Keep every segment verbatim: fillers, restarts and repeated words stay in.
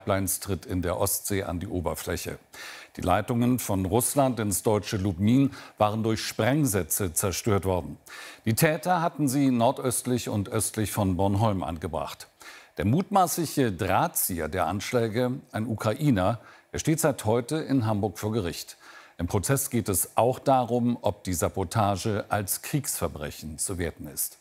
Pipelines tritt in der Ostsee an die Oberfläche. Die Leitungen von Russland ins deutsche Lubmin waren durch Sprengsätze zerstört worden. Die Täter hatten sie nordöstlich und östlich von Bornholm angebracht. Der mutmaßliche Drahtzieher der Anschläge, ein Ukrainer, er steht seit heute in Hamburg vor Gericht. Im Prozess geht es auch darum, ob die Sabotage als Kriegsverbrechen zu werten ist.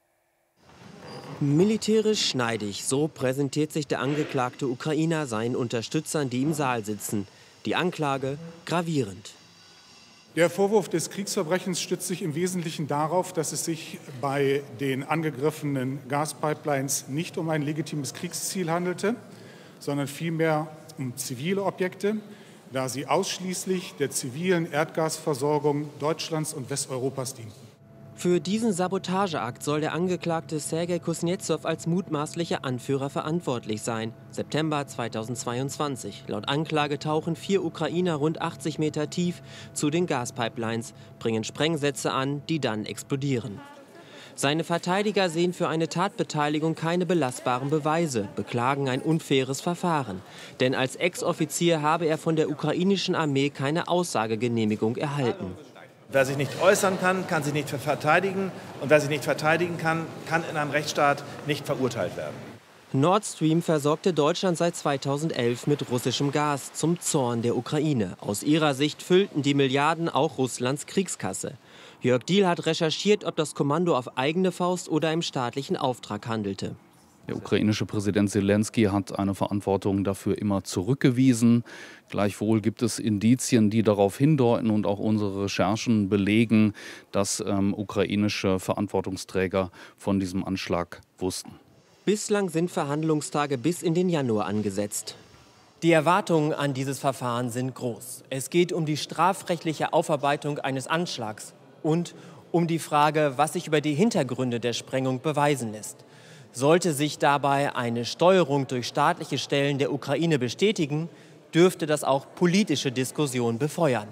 Militärisch schneidig, so präsentiert sich der angeklagte Ukrainer seinen Unterstützern, die im Saal sitzen. Die Anklage gravierend. Der Vorwurf des Kriegsverbrechens stützt sich im Wesentlichen darauf, dass es sich bei den angegriffenen Gaspipelines nicht um ein legitimes Kriegsziel handelte, sondern vielmehr um zivile Objekte, da sie ausschließlich der zivilen Erdgasversorgung Deutschlands und Westeuropas dienten. Für diesen Sabotageakt soll der Angeklagte Sergei Kusnetsow als mutmaßlicher Anführer verantwortlich sein. September zweitausendzweiundzwanzig. Laut Anklage tauchen vier Ukrainer rund achtzig Meter tief zu den Gaspipelines, bringen Sprengsätze an, die dann explodieren. Seine Verteidiger sehen für eine Tatbeteiligung keine belastbaren Beweise, beklagen ein unfaires Verfahren. Denn als Ex-Offizier habe er von der ukrainischen Armee keine Aussagegenehmigung erhalten. Wer sich nicht äußern kann, kann sich nicht verteidigen. Und wer sich nicht verteidigen kann, kann in einem Rechtsstaat nicht verurteilt werden. Nord Stream versorgte Deutschland seit zweitausendelf mit russischem Gas, zum Zorn der Ukraine. Aus ihrer Sicht füllten die Milliarden auch Russlands Kriegskasse. Jörg Diehl hat recherchiert, ob das Kommando auf eigene Faust oder im staatlichen Auftrag handelte. Der ukrainische Präsident Selenskyj hat eine Verantwortung dafür immer zurückgewiesen. Gleichwohl gibt es Indizien, die darauf hindeuten und auch unsere Recherchen belegen, dass ähm, ukrainische Verantwortungsträger von diesem Anschlag wussten. Bislang sind Verhandlungstage bis in den Januar angesetzt. Die Erwartungen an dieses Verfahren sind groß. Es geht um die strafrechtliche Aufarbeitung eines Anschlags und um die Frage, was sich über die Hintergründe der Sprengung beweisen lässt. Sollte sich dabei eine Steuerung durch staatliche Stellen der Ukraine bestätigen, dürfte das auch politische Diskussionen befeuern.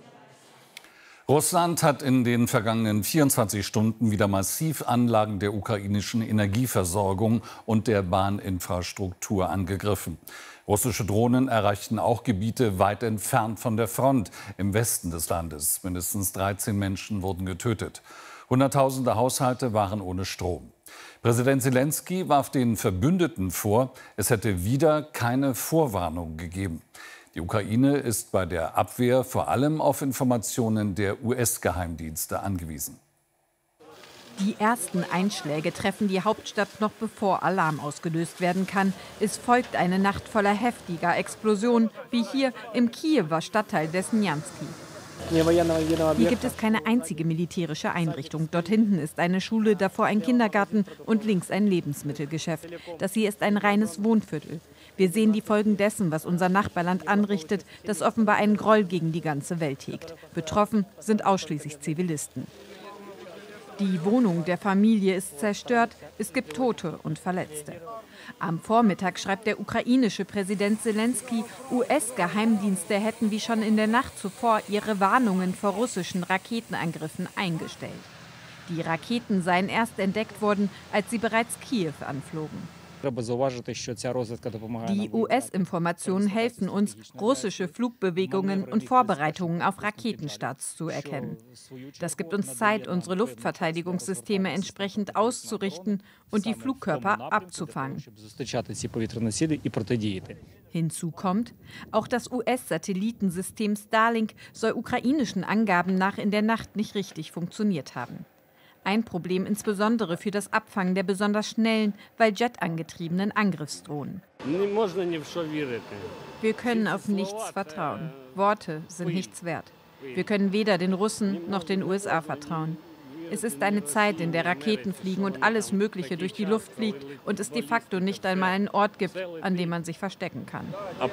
Russland hat in den vergangenen vierundzwanzig Stunden wieder massiv Anlagen der ukrainischen Energieversorgung und der Bahninfrastruktur angegriffen. Russische Drohnen erreichten auch Gebiete weit entfernt von der Front im Westen des Landes. Mindestens dreizehn Menschen wurden getötet. Hunderttausende Haushalte waren ohne Strom. Präsident Selenskyj warf den Verbündeten vor, es hätte wieder keine Vorwarnung gegeben. Die Ukraine ist bei der Abwehr vor allem auf Informationen der U S-Geheimdienste angewiesen. Die ersten Einschläge treffen die Hauptstadt noch bevor Alarm ausgelöst werden kann. Es folgt eine Nacht voller heftiger Explosionen, wie hier im Kiewer Stadtteil Desnjanski. Hier gibt es keine einzige militärische Einrichtung. Dort hinten ist eine Schule, davor ein Kindergarten und links ein Lebensmittelgeschäft. Das hier ist ein reines Wohnviertel. Wir sehen die Folgen dessen, was unser Nachbarland anrichtet, das offenbar einen Groll gegen die ganze Welt hegt. Betroffen sind ausschließlich Zivilisten. Die Wohnung der Familie ist zerstört, es gibt Tote und Verletzte. Am Vormittag schreibt der ukrainische Präsident Selenskyj, U S-Geheimdienste hätten wie schon in der Nacht zuvor ihre Warnungen vor russischen Raketenangriffen eingestellt. Die Raketen seien erst entdeckt worden, als sie bereits Kiew anflogen. Die U S-Informationen helfen uns, russische Flugbewegungen und Vorbereitungen auf Raketenstarts zu erkennen. Das gibt uns Zeit, unsere Luftverteidigungssysteme entsprechend auszurichten und die Flugkörper abzufangen. Hinzu kommt, auch das U S-Satellitensystem Starlink soll ukrainischen Angaben nach in der Nacht nicht richtig funktioniert haben. Ein Problem insbesondere für das Abfangen der besonders schnellen, weil jetangetriebenen Angriffsdrohnen. Wir können auf nichts vertrauen. Worte sind nichts wert. Wir können weder den Russen noch den U S A vertrauen. Es ist eine Zeit, in der Raketen fliegen und alles Mögliche durch die Luft fliegt und es de facto nicht einmal einen Ort gibt, an dem man sich verstecken kann.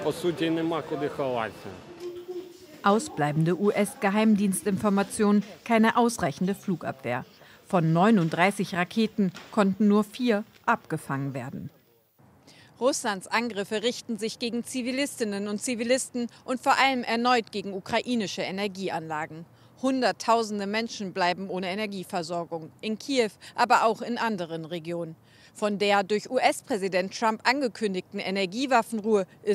Ausbleibende U S-Geheimdienstinformationen, keine ausreichende Flugabwehr. Von neununddreißig Raketen konnten nur vier abgefangen werden. Russlands Angriffe richten sich gegen Zivilistinnen und Zivilisten und vor allem erneut gegen ukrainische Energieanlagen. Hunderttausende Menschen bleiben ohne Energieversorgung, in Kiew, aber auch in anderen Regionen. Von der durch U S-Präsident Trump angekündigten Energiewaffenruhe ist